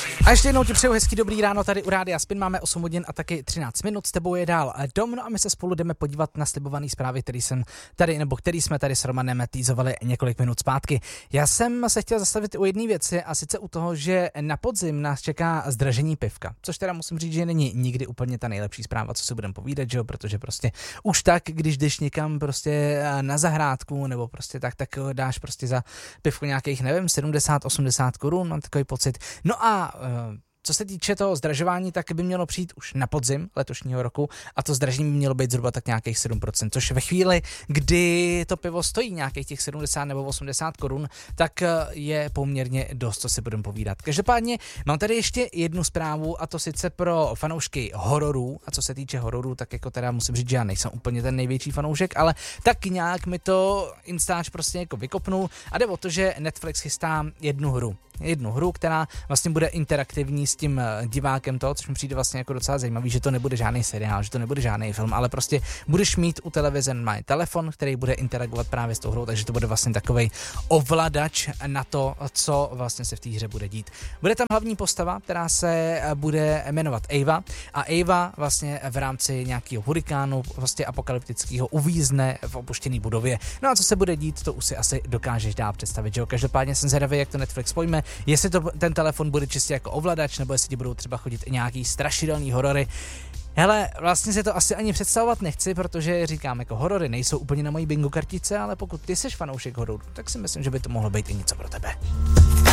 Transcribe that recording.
A ještě jednou ti přeju hezký dobrý ráno tady u Rádia Spin, máme 8 hodin a taky 13 minut, s tebou je dál Dom, no a my se spolu jdeme podívat na slibovaný zprávy, který jsme tady s Romanem týzovali několik minut zpátky. Já jsem se chtěl zastavit u jedné věci a sice u toho, že na podzim nás čeká zdražení pivka, což teda musím říct, že není nikdy úplně ta nejlepší zpráva, co si budeme povídat, že jo, protože prostě už tak, když jdeš někam prostě na zahrádku nebo prostě tak dáš prostě za pivku nějakých, nevím, 70-80 korun, mám takový pocit. No a co se týče toho zdražování, tak by mělo přijít už na podzim letošního roku a to zdražení by mělo být zhruba tak nějakých 7%, což ve chvíli, kdy to pivo stojí nějakých těch 70 nebo 80 korun, tak je poměrně dost, co si budeme povídat. Každopádně mám tady ještě jednu zprávu a to sice pro fanoušky hororů a co se týče hororů, tak jako teda musím říct, že já nejsem úplně ten největší fanoušek, ale tak nějak mi to Instač prostě jako vykopnul a jde o to, že Netflix chystá jednu hru, která vlastně bude interaktivní s tím divákem toho, což mi přijde vlastně jako docela zajímavý, že to nebude žádný seriál, že to nebude žádný film, ale prostě budeš mít u televize má telefon, který bude interagovat právě s tou hrou, takže to bude vlastně takovej ovladač na to, co vlastně se v té hře bude dít. Bude tam hlavní postava, která se bude jmenovat Ava a Ava vlastně v rámci nějakého hurikánu vlastně apokalyptického uvízne v opuštěné budově. No a co se bude dít, to už si asi dokážeš dál představit, že jo? Každopádně jsem zvědavý, jak to Netflix pojme, jestli ten telefon bude čistě jako ovladač, nebo jestli ti budou třeba chodit i nějaký strašidelný horory. Hele, vlastně se to asi ani představovat nechci, protože říkám, jako horory nejsou úplně na mojí bingo kartice, ale pokud ty seš fanoušek hororů, tak si myslím, že by to mohlo být i něco pro tebe.